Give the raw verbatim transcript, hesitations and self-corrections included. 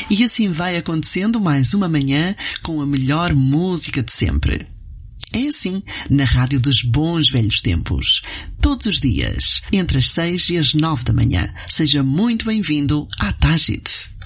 E assim vai acontecendo mais uma manhã com a melhor música de sempre. É assim, na rádio dos bons velhos tempos. Todos os dias, entre as seis e as nove da manhã. Seja muito bem-vindo à Tágide.